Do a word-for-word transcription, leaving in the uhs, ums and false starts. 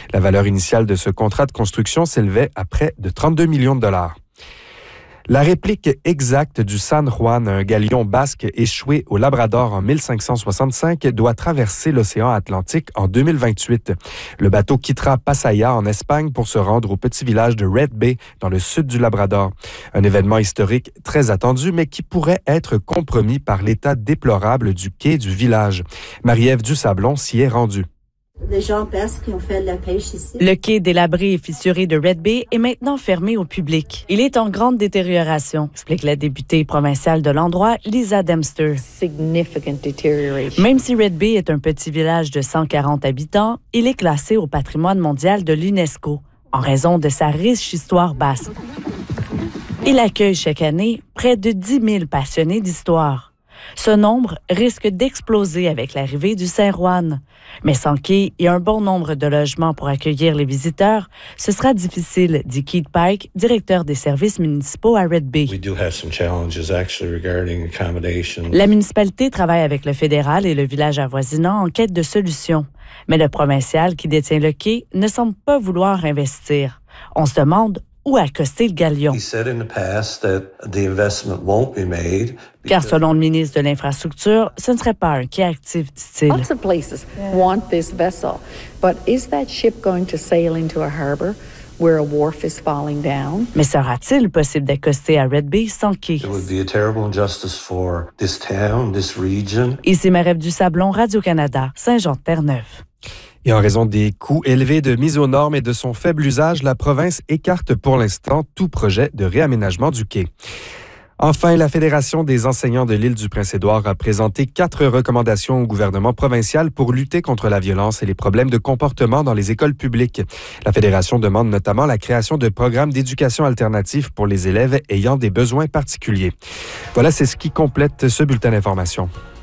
La valeur initiale de ce contrat de construction s'élevait à près de trente-deux millions de dollars. La réplique exacte du San Juan, un galion basque échoué au Labrador en mille cinq cent soixante-cinq, doit traverser l'océan Atlantique en deux mille vingt-huit. Le bateau quittera Pasaia en Espagne pour se rendre au petit village de Red Bay, dans le sud du Labrador. Un événement historique très attendu, mais qui pourrait être compromis par l'état déplorable du quai du village. Marie-Ève Dusablon s'y est rendue. Les gens basques qui ont fait de la pêche ici. Le quai délabré et fissuré de Red Bay est maintenant fermé au public. Il est en grande détérioration, explique la députée provinciale de l'endroit, Lisa Dempster. Significant deterioration. Même si Red Bay est un petit village de cent quarante habitants, il est classé au patrimoine mondial de l'UNESCO en raison de sa riche histoire basque. Il accueille chaque année près de dix mille passionnés d'histoire. Ce nombre risque d'exploser avec l'arrivée du San Juan. Mais sans quai et un bon nombre de logements pour accueillir les visiteurs, ce sera difficile, dit Keith Pike, directeur des services municipaux à Red Bay. La municipalité travaille avec le fédéral et le village avoisinant en quête de solutions. Mais le provincial qui détient le quai ne semble pas vouloir investir. On se demande où accoster le galion. Car selon le ministre de l'Infrastructure, ce ne serait pas un quai actif, dit-il. Lots of places want this vessel, but is that ship going to sail into a harbor where a wharf is falling down? Mais sera-t-il possible d'accoster à Red Bay sans quai? It would be a terrible injustice for this town, this region. Ici Marie-Ève Dusablon, Radio-Canada, Saint-Jean-de-Terre-Neuve. Et en raison des coûts élevés de mise aux normes et de son faible usage, la province écarte pour l'instant tout projet de réaménagement du quai. Enfin, la Fédération des enseignants de l'île du Prince-Édouard a présenté quatre recommandations au gouvernement provincial pour lutter contre la violence et les problèmes de comportement dans les écoles publiques. La Fédération demande notamment la création de programmes d'éducation alternative pour les élèves ayant des besoins particuliers. Voilà, c'est ce qui complète ce bulletin d'information.